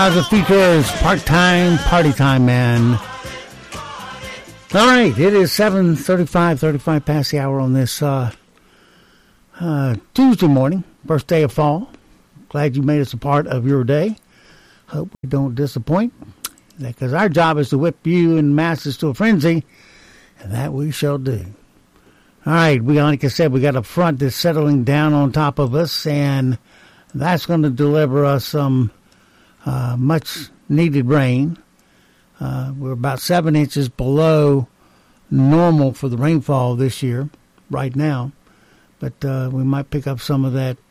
The features part-time party time, man. All right, it is 7:35 past the hour on this Tuesday morning, first day of fall. Glad you made us a part of your day. Hope we don't disappoint, because our job is to whip you and masses to a frenzy, and that we shall do. All right, like I said, we got a front that's settling down on top of us, and that's going to deliver us some much needed rain. We're about 7 inches below normal for the rainfall this year, right now. But we might pick up some of that,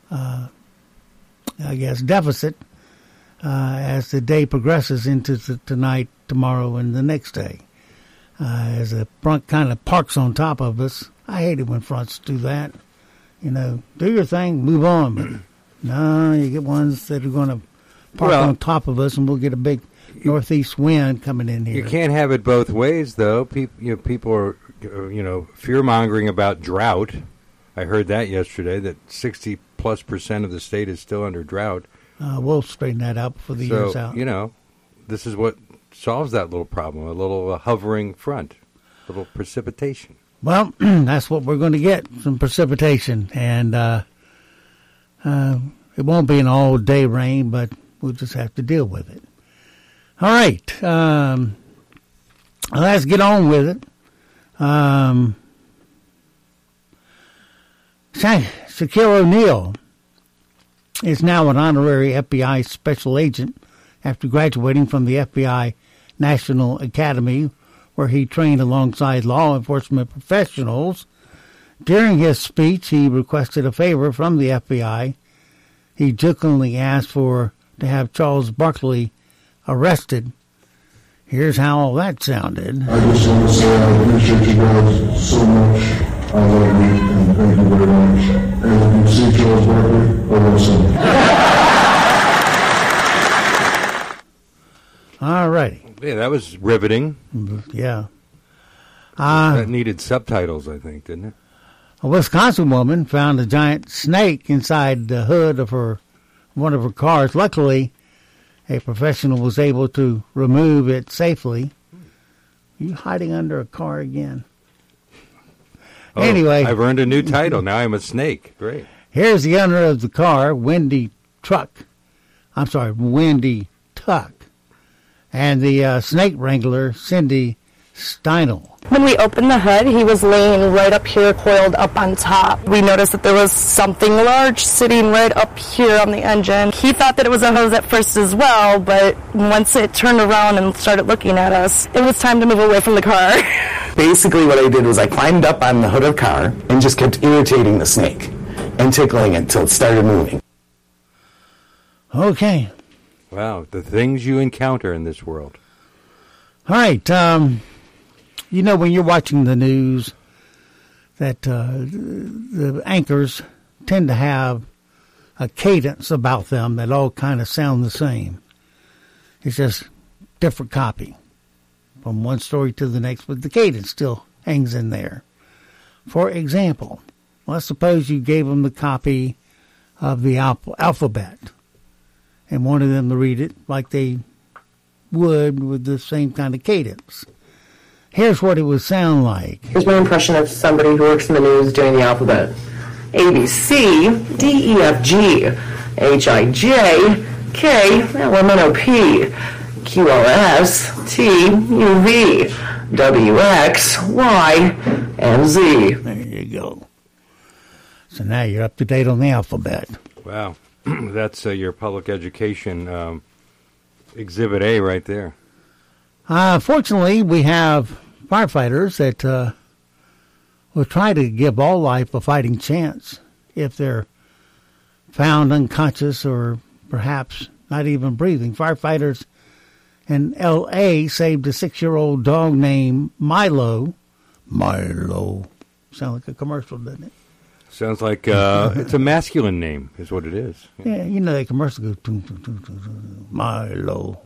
deficit as the day progresses into tonight, tomorrow, and the next day. As the front kind of parks on top of us. I hate it when fronts do that. You know, do your thing, move on. But no, you get ones that are going to park on top of us, and we'll get a big northeast wind coming in here. You can't have it both ways, though. People are, fear-mongering about drought. I heard that yesterday, that 60+% of the state is still under drought. We'll straighten that out before the year's out. This is what solves that little problem, a little hovering front, a little precipitation. Well, that's what we're going to get, some precipitation. And it won't be an all-day rain, but we'll just have to deal with it. All right. Let's get on with it. Shaquille O'Neal is now an honorary FBI special agent after graduating from the FBI National Academy, where he trained alongside law enforcement professionals. During his speech, he requested a favor from the FBI. He jokingly asked to have Charles Barkley arrested. Here's how all that sounded. I just want to say I appreciate you guys so much. I love you, and thank you very much. And if you see Charles Barkley, I will sing. All righty. Yeah, that was riveting. Yeah. That needed subtitles, I think, didn't it? A Wisconsin woman found a giant snake inside the hood of one of her cars. Luckily, a professional was able to remove it safely. Are you hiding under a car again? Anyway. I've earned a new title. Now I'm a snake. Great. Here's the owner of the car, Wendy Tuck. And the snake wrangler, Cindy Steinel. When we opened the hood, he was laying right up here, coiled up on top. We noticed that there was something large sitting right up here on the engine. He thought that it was a hose at first as well, but once it turned around and started looking at us, it was time to move away from the car. Basically what I did was I climbed up on the hood of the car and just kept irritating the snake and tickling it until it started moving. Okay. Wow, the things you encounter in this world. All right. When you're watching the news, that the anchors tend to have a cadence about them that all kind of sound the same. It's just different copy from one story to the next, but the cadence still hangs in there. For example, let's suppose you gave them the copy of the alphabet and wanted them to read it like they would with the same kind of cadence. Here's what it would sound like. Here's my impression of somebody who works in the news doing the alphabet. A, B, C, D, E, F, G, H, I, J, K, L, M, N, O, P, Q, R, S, T, U, V, W, X, Y, and Z. There you go. So now you're up to date on the alphabet. Wow. That's your public education Exhibit A right there. Fortunately, we have firefighters that will try to give all life a fighting chance if they're found unconscious or perhaps not even breathing. Firefighters in L.A. saved a 6-year-old dog named Milo. Milo. Sound like a commercial, doesn't it? Sounds like it's a masculine name, is what it is. Yeah, that commercial goes, Milo.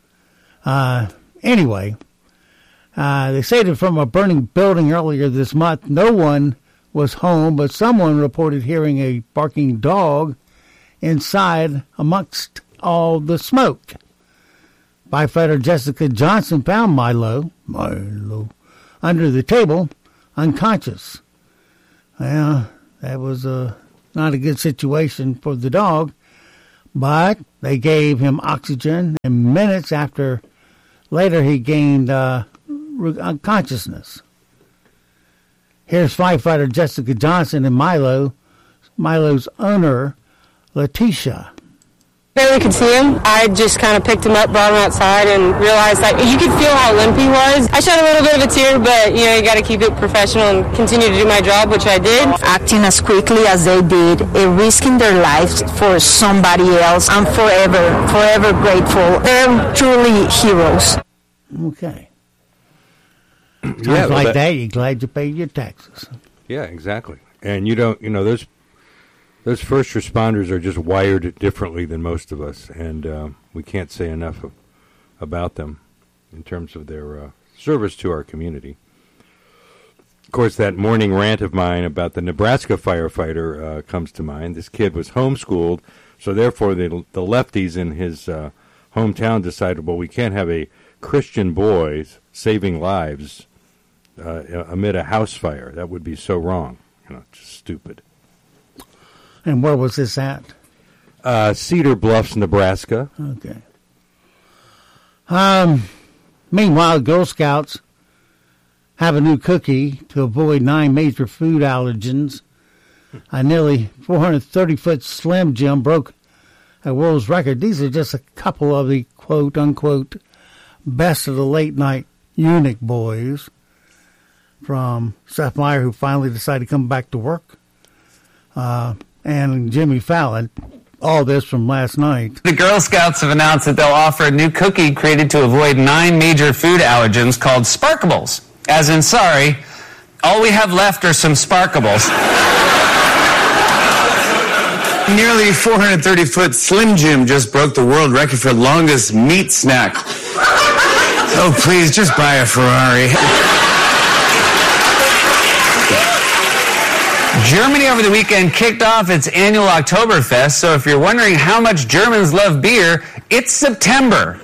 Anyway, they saved it from a burning building earlier this month. No one was home, but someone reported hearing a barking dog inside amongst all the smoke. Firefighter Jessica Johnson found Milo under the table, unconscious. Well, that was not a good situation for the dog, but they gave him oxygen, and minutes later he gained consciousness. Here's firefighter Jessica Johnson and Milo's owner, Letitia. Barely could see him. I just kind of picked him up, brought him outside, and realized that you could feel how limp he was. I shed a little bit of a tear, but you got to keep it professional and continue to do my job, which I did. Acting as quickly as they did, risking their lives for somebody else. I'm forever grateful. They're truly heroes. Okay. Times like that, you're glad you paid your taxes. Yeah, exactly. And those first responders are just wired differently than most of us, and we can't say enough about them in terms of their service to our community. Of course, that morning rant of mine about the Nebraska firefighter comes to mind. This kid was homeschooled, so therefore the lefties in his hometown decided, well, we can't have a Christian boy saving lives amid a house fire. That would be so wrong. Just stupid. And where was this at? Cedar Bluffs, Nebraska. Okay. Meanwhile, Girl Scouts have a new cookie to avoid 9 major food allergens. A nearly 430-foot Slim Jim broke a world's record. These are just a couple of the quote-unquote best of the late-night eunuch boys from Seth Meyer, who finally decided to come back to work. And Jimmy Fallon. All this from last night. The Girl Scouts have announced that they'll offer a new cookie created to avoid 9 major food allergens called Sparkables. As in, sorry, all we have left are some Sparkables. Nearly 430-foot Slim Jim just broke the world record for longest meat snack. Oh, please, just buy a Ferrari. Germany over the weekend kicked off its annual Oktoberfest, so if you're wondering how much Germans love beer, it's September.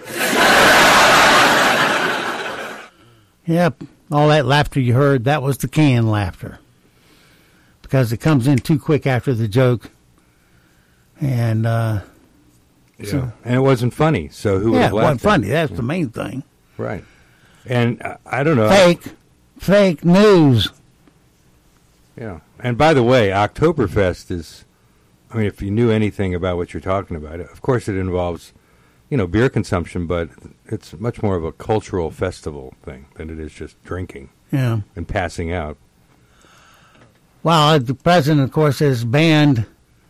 Yep, all that laughter you heard, that was the canned laughter. Because it comes in too quick after the joke. And, and it wasn't funny, so who would have laughed? It wasn't funny, that's the main thing. Right. And I don't know. Fake news. Yeah. And by the way, Oktoberfest is, if you knew anything about what you're talking about, of course it involves, beer consumption, but it's much more of a cultural festival thing than it is just drinking and passing out. Well, the president, of course, has banned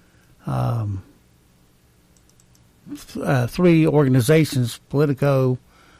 3 organizations, Politico,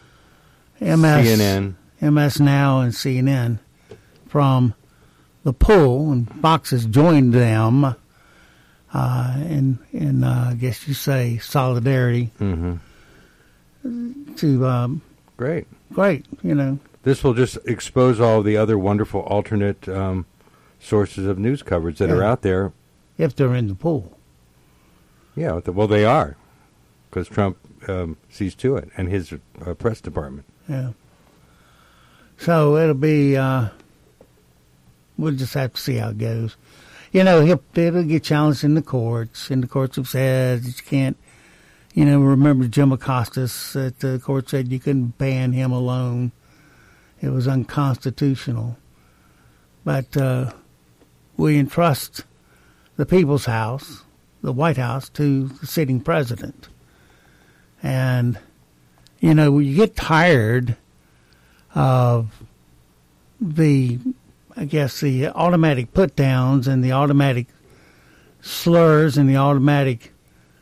CNN, MS Now, and CNN, from the pool, and Fox has joined them in I guess you say solidarity. Mm-hmm. To great, This will just expose all the other wonderful alternate sources of news coverage that are out there. If they're in the pool. Yeah, well, they are, because Trump sees to it, and his press department. Yeah. So it'll be. We'll just have to see how it goes. It'll get challenged in the courts. And the courts have said that you can't, remember Jim Acosta, that the court said you couldn't ban him alone. It was unconstitutional. But we entrust the People's House, the White House, to the sitting president. And, when you get tired of the automatic put-downs and the automatic slurs and the automatic,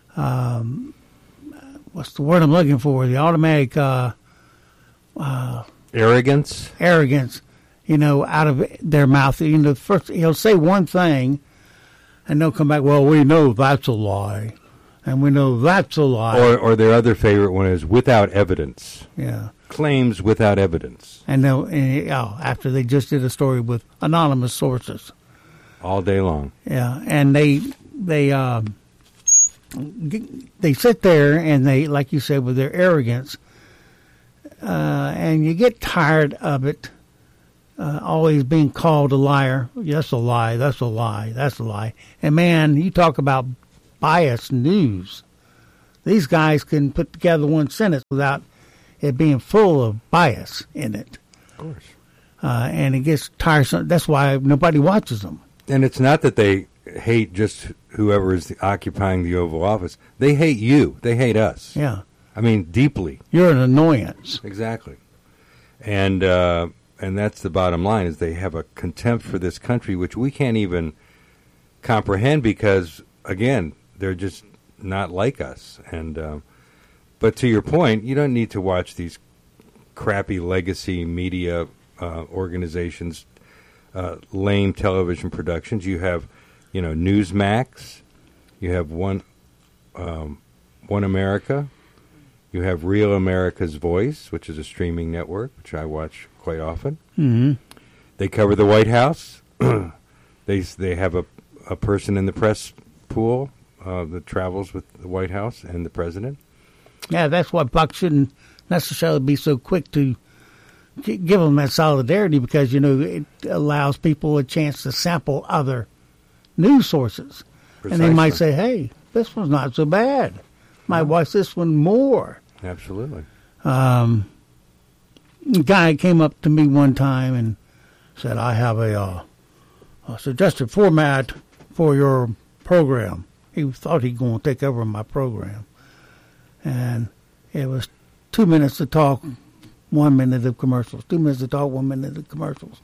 what's the word I'm looking for? The automatic arrogance. Out of their mouth. First he'll say one thing, and they'll come back, well, we know that's a lie, and we know that's a lie. Or their other favorite one is without evidence. Yeah. Claims without evidence. And after they just did a story with anonymous sources. All day long. Yeah, and they they sit there and they, like you said, with their arrogance, and you get tired of it, always being called a liar. That's a lie, that's a lie, that's a lie. And man, you talk about biased news. These guys can put together one sentence without it being full of bias in it. Of course. And it gets tiresome. That's why nobody watches them. And it's not that they hate just whoever is occupying the Oval Office. They hate you. They hate us. Yeah. I mean, deeply. You're an annoyance. Exactly. And that's the bottom line, is they have a contempt for this country, which we can't even comprehend because, again, they're just not like us. And but to your point, you don't need to watch these crappy legacy media organizations, lame television productions. You have, Newsmax. You have One America. You have Real America's Voice, which is a streaming network, which I watch quite often. Mm-hmm. They cover the White House. They have a person in the press pool that travels with the White House and the president. Yeah, that's why Buck shouldn't necessarily be so quick to give them that solidarity because, it allows people a chance to sample other news sources. Precisely. And they might say, hey, this one's not so bad. Might watch this one more. Absolutely. A guy came up to me one time and said, I have a suggested format for your program. He thought he was going to take over my program. And it was 2 minutes to talk, 1 minute of commercials. 2 minutes to talk, 1 minute of commercials.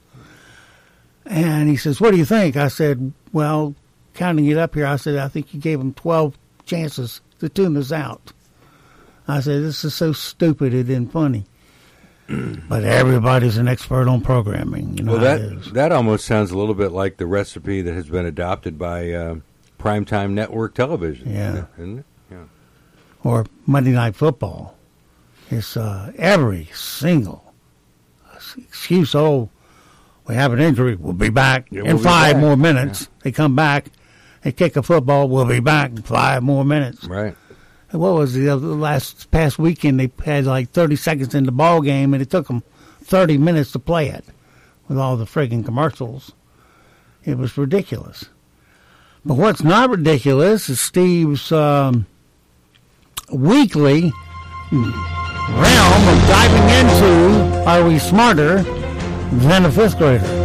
And he says, what do you think? I said, well, counting it up here, I said, I think you gave him 12 chances to tune us out. I said, this is so stupid it isn't funny. But everybody's an expert on programming. Well, that almost sounds a little bit like the recipe that has been adopted by primetime network television. Yeah. Isn't it? Yeah. Or Monday Night Football. It's every single excuse. Oh, we have an injury. We'll be back in 5 more minutes. Yeah. They come back. They kick a football. We'll be back in 5 more minutes. Right. And what was the past weekend? They had like 30 seconds in the ball game, and it took them 30 minutes to play it with all the friggin' commercials. It was ridiculous. But what's not ridiculous is Steve's weekly realm of diving into, are we smarter than a 5th grader?